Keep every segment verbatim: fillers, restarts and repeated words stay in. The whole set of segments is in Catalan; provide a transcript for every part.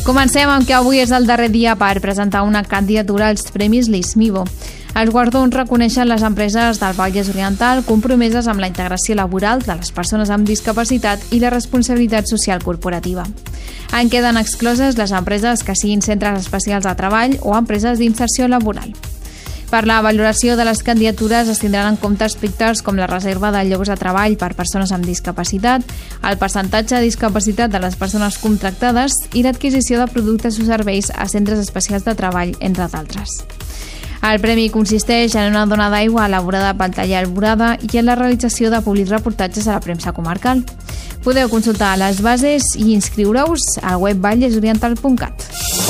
Comencem amb que avui és el darrer dia per presentar una candidatura als Premis Lismivo. Els guardons reconeixen les empreses del Vallès Oriental compromeses amb la integració laboral de les persones amb discapacitat i la responsabilitat social corporativa. En queden excloses les empreses que siguin centres especials de treball o empreses d'inserció laboral. Per la valoració de les candidatures es tindran en compte aspectes com la reserva de llocs de treball per persones amb discapacitat, el percentatge de discapacitat de les persones contractades i l'adquisició de productes o serveis a centres especials de treball, entre d'altres. El premi consisteix en una dona d'aigua elaborada pel taller Alborada i en la realització de publireportatges a la premsa comarcal. Podeu consultar les bases i inscriure-us al web vallesoriental punt cat.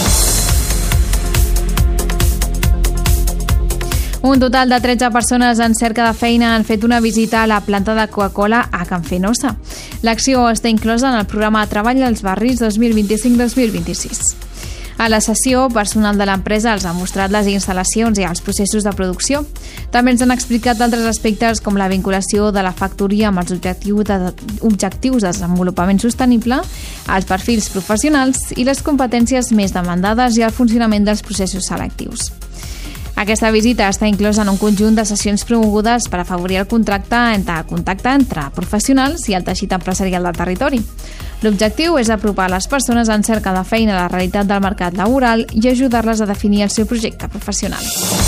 Un total de tretze persones en cerca de feina han fet una visita a la planta de Coca-Cola a Can Fenosa. L'acció està inclosa en el programa de treball als barris dos mil vint-i-cinc dos mil vint-i-sis. A la sessió, personal de l'empresa els ha mostrat les instal·lacions i els processos de producció. També ens han explicat altres aspectes com la vinculació de la factoria amb els objectius de, objectius de desenvolupament sostenible, els perfils professionals i les competències més demandades i el funcionament dels processos selectius. Aquesta visita està inclosa en un conjunt de sessions promogudes per afavorir el contracte entre el contacte entre professionals i el teixit empresarial del territori. L'objectiu és apropar les persones en cerca de feina a la realitat del mercat laboral i ajudar-les a definir el seu projecte professional.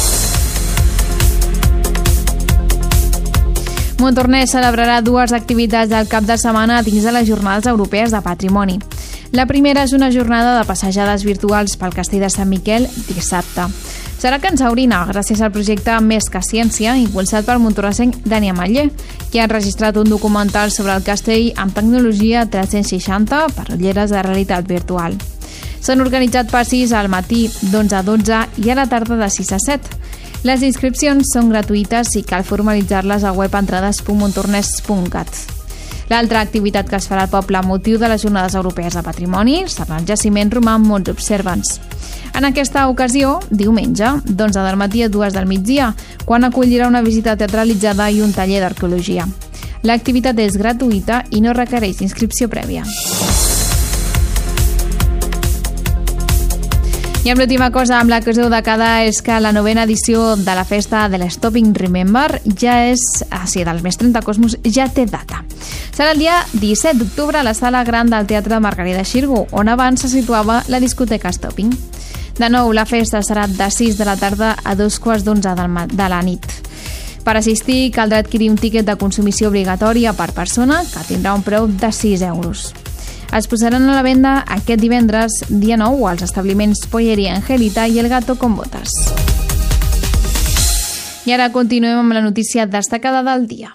Montornès celebrarà dues activitats del cap de setmana dins de les Jornades Europees de Patrimoni. La primera és una jornada de passejades virtuals pel castell de Sant Miquel dissabte. Serà a Can Saurina, gràcies al projecte Més que Ciència, impulsat pel montornesenc Dani Ametller, que ha enregistrat un documental sobre el castell amb tecnologia tres-cents seixanta per ulleres de realitat virtual. S'han organitzat passis al matí d'onze a dotze i a la tarda de sis a set. Les inscripcions són gratuïtes i cal formalitzar-les a web entrades punt montornès punt cat. L'altra activitat que es farà al poble amb motiu de les Jornades Europees de Patrimoni serà el jaciment romà Mons Observants. En aquesta ocasió, diumenge, d'onze del matí a dues del migdia, quan acollirà una visita teatralitzada i un taller d'arqueologia. L'activitat és gratuïta i no requereix inscripció prèvia. I amb l'última cosa, amb la que us heu de quedar, és que la novena edició de la festa de l'Stopping Remember ja és, ah, sí, del Més trenta Cosmos, ja té data. Serà el dia disset d'octubre a la sala gran del Teatre de Margarida Xirgu, on abans se situava la discoteca Stopping. De nou, la festa serà de sis de la tarda a dos quarts d'onze de la nit. Per assistir, caldrà adquirir un tíquet de consumició obligatòria per persona, que tindrà un preu de sis euros. Es posaran a la venda aquest divendres, dia nou, als establiments Polleria Angelita i El Gato con Botas. I ara continuem amb la notícia destacada del dia.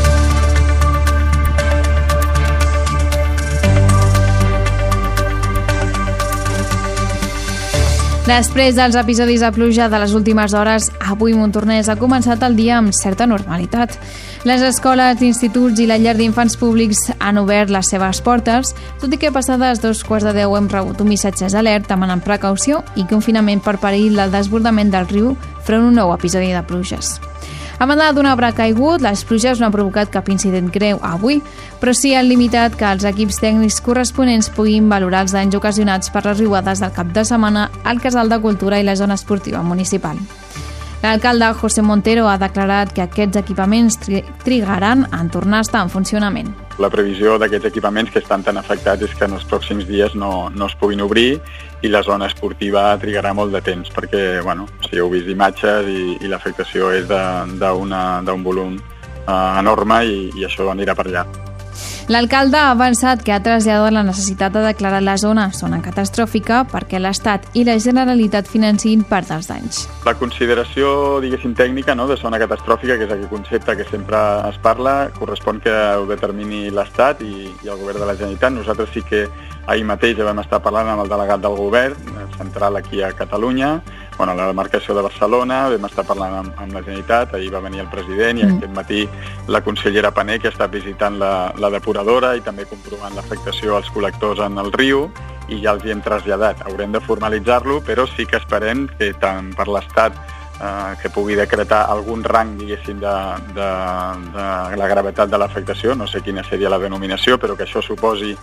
Després dels episodis de pluja de les últimes hores, avui Montornès ha començat el dia amb certa normalitat. Les escoles, instituts i la llar d'infants públics han obert les seves portes, tot i que passades dos quarts de deu hem rebut un missatge d'alert demanant precaució i confinament per perill del desbordament del riu front a un nou episodi de pluges. A banda d'un arbre caigut, les pluges no han provocat cap incident greu avui, però sí han limitat que els equips tècnics corresponents puguin valorar els danys ocasionats per les riuades del cap de setmana al Casal de Cultura i la zona esportiva municipal. L'alcalde José Montero ha declarat que aquests equipaments tri trigaran en tornar a estar en funcionament. La previsió d'aquests equipaments que estan tan afectats és que en els pròxims dies no, no es puguin obrir i la zona esportiva trigarà molt de temps perquè, bueno, si heu vist imatges i, i l'afectació és d'un volum eh, enorme i, i això anirà per allà. L'alcalde ha avançat que ha traslladat la necessitat de declarar la zona zona catastròfica perquè l'Estat i la Generalitat financin part dels danys. La consideració, diguéssim, tècnica, no, de zona catastròfica, que és aquest concepte que sempre es parla, correspon que ho determini l'Estat i, i el Govern de la Generalitat. Nosaltres sí que ahir mateix ja vam estar parlant amb el delegat del Govern central aquí a Catalunya, bueno, la demarcació de Barcelona, vam estar parlant amb, amb la Generalitat, ahir va venir el president i mm. aquest matí la consellera Pané, que està visitant la, la depuradora i també comprovant l'afectació als col·lectors en el riu, i ja els hi hem traslladat. Haurem de formalitzar-lo, però sí que esperem que tant per l'Estat eh, que pugui decretar algun rang, diguéssim, de, de, de la gravetat de l'afectació, no sé quina seria la denominació, però que això suposi